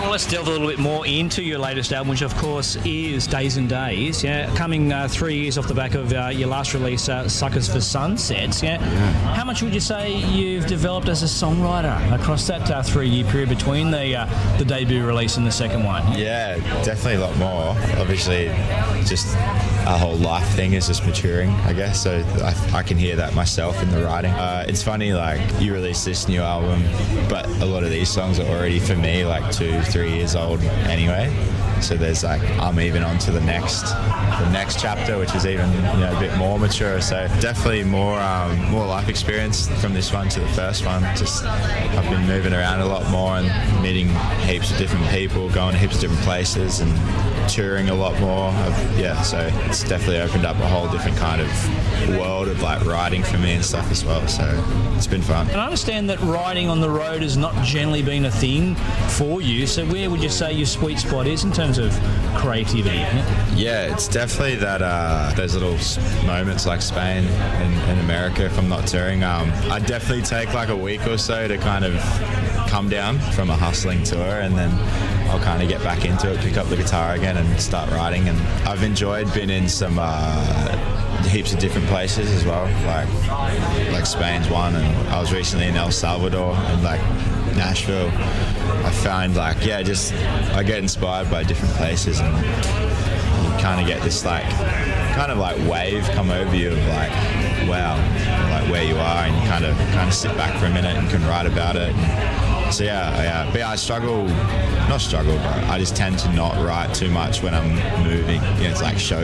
Well, let's delve a little bit more into your latest album, which of course is Days and Days. Yeah, coming 3 years off the back of your last release, Suckers for Sunsets. Yeah. How much would you say you've developed as a songwriter across that 3-year period between the debut release and the second one? Yeah, definitely a lot more. Obviously, just our whole life thing is just maturing, I guess. So I can hear that myself in the writing. It's funny, like, you release this new album, but a lot of these songs are already, for me, like 2-3 years old anyway. So there's like, I'm even on to the next chapter, which is even, a bit more mature. So definitely more life experience from this one to the first one. Just, I've been moving around a lot more and meeting heaps of different people, going to heaps of different places and touring a lot more. So it's definitely opened up a whole different kind of world of like writing for me and stuff as well. So it's been fun. And I understand that riding on the road has not generally been a thing for you. So where would you say your sweet spot is in terms of creativity? Yeah, it's definitely that those little moments like Spain and America. If I'm not touring, I definitely take like a week or so to kind of come down from a hustling tour, and then I'll kind of get back into it, pick up the guitar again and start writing. And I've enjoyed being in some heaps of different places as well, like Spain's one, and I was recently in El Salvador and like Nashville. I find I get inspired by different places, and you kind of get this kind of wave come over you of like, wow, like where you are, and you kind of sit back for a minute and can write about it. So yeah. But but I just tend to not write too much when I'm moving. It's like show.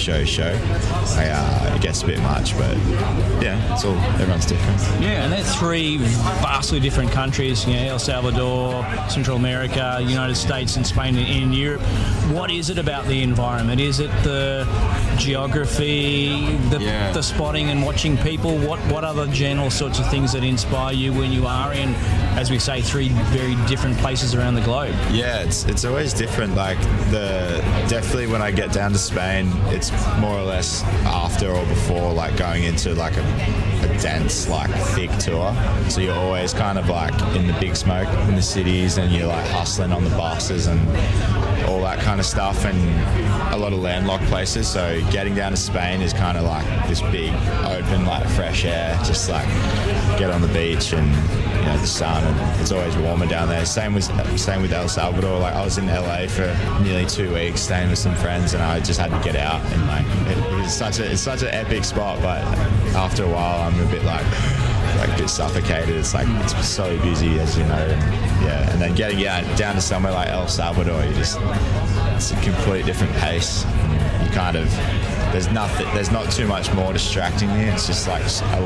It gets a bit much, but yeah, it's all, everyone's different. Yeah, and they're 3 vastly different countries, El Salvador, Central America, United States and Spain and Europe. What is it about the environment? Is it the geography, the spotting and watching people? What other general sorts of things that inspire you when you are in, as we say, 3 very different places around the globe? Yeah, it's always different. Like definitely when I get down to Spain, it's more or less after or before like going into like a dense, like thick tour. So you're always kind of like in the big smoke in the cities, and you're like hustling on the buses and all that kind of stuff, and a lot of landlocked places. So getting down to Spain is kind of like this big open, like fresh air, just like get on the beach and the sun, and it's always warmer down there. Same with El Salvador. Like I was in LA for nearly 2 weeks staying with some friends, and I just had to get out, and like it's such an epic spot, but after a while I'm a bit like a bit suffocated. It's like it's so busy, as you know, and then getting down to somewhere like El Salvador, it's a complete different pace. You kind of there's not too much more distracting you. It's just like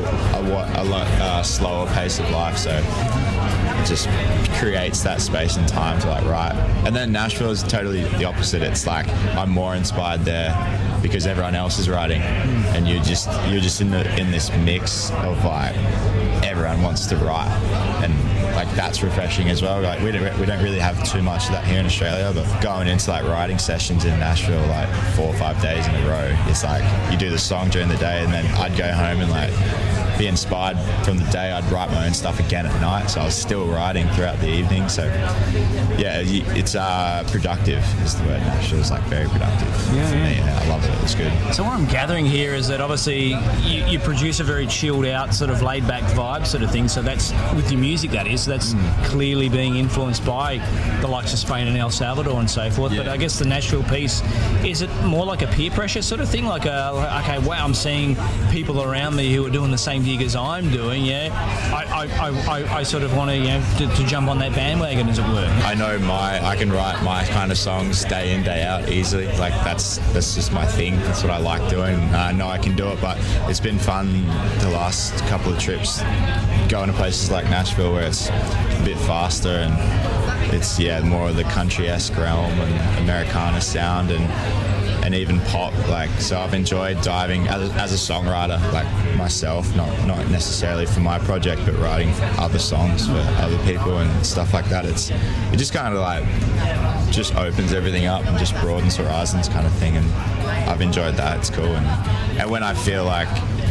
a slower pace of life, so it just creates that space and time to like write. And then Nashville is totally the opposite. It's like I'm more inspired there because everyone else is writing, and you're just in this mix of like everyone wants to write, and like that's refreshing as well. Like we don't really have too much of that here in Australia, but going into like writing sessions in Nashville like 4 or 5 days in a row, it's like you do the song during the day, and then I'd go home and like be inspired from the day. I'd write my own stuff again at night, so I was still writing throughout the evening. So yeah, it's productive is the word. Nashville is like very productive for me. I love it. It's good. So what I'm gathering here is that obviously you produce a very chilled out, sort of laid back vibe sort of thing. So that's with your music, that is. So that's clearly being influenced by the likes of Spain and El Salvador and so forth. Yeah. But I guess the Nashville piece, is it more like a peer pressure sort of thing? Like okay, wow, I'm seeing people around me who are doing the same gig as I'm doing. I sort of want to jump on that bandwagon, as it were. I know I can write my kind of songs day in, day out easily. Like that's just my thing. That's what I like doing. I know I can do it, but it's been fun the last couple of trips going to places like Nashville where it's a bit faster and it's more of the country-esque realm and Americana sound and even pop. Like, so I've enjoyed diving as a songwriter, like myself, not necessarily for my project, but writing other songs for other people and stuff like that. It just kind of like just opens everything up and just broadens horizons kind of thing, and I've enjoyed that. It's cool. And when I feel like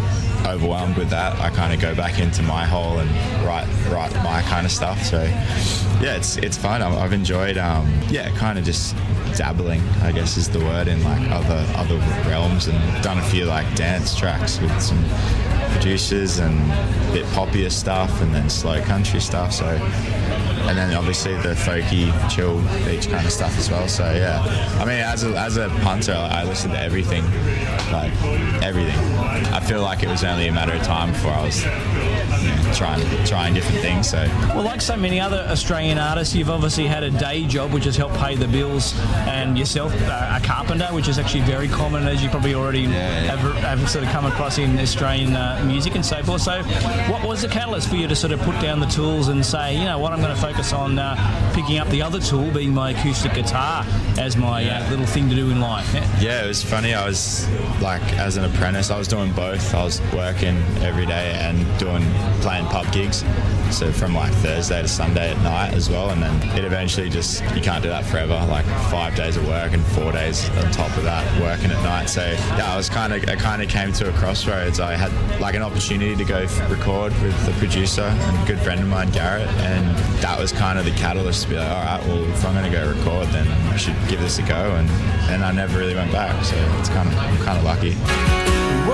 overwhelmed with that, I kind of go back into my hole and write my kind of stuff. So yeah, it's fun. I've enjoyed kind of just dabbling, I guess is the word, in like other realms, and done a few like dance tracks with some producers and a bit poppier stuff, and then slow country stuff. So, and then obviously the folky, chill beach kind of stuff as well. So yeah, I mean, as a punter, I listen to everything, like everything. I feel like it was only a matter of time before I was trying different things. So, well, like so many other Australian artists, you've obviously had a day job which has helped pay the bills, and yourself a carpenter, which is actually very common, as you probably already have sort of come across in Australian music and so forth. So what was the catalyst for you to sort of put down the tools and say, you know what, I'm going to focus on picking up the other tool, being my acoustic guitar, as my little thing to do in life? Yeah, it was funny. I was like, as an apprentice, I was doing both. I was working every day and playing pub gigs, so from like Thursday to Sunday at night as well, and then it eventually just, you can't do that forever, like 5 days of work and 4 days on top of that working at night. So yeah, I kind of came to a crossroads. I had like an opportunity to go record with the producer and a good friend of mine, Garrett, and that was kind of the catalyst to be like, all right, well, if I'm going to go record, then I should give this a go, and I never really went back. So I'm kind of lucky.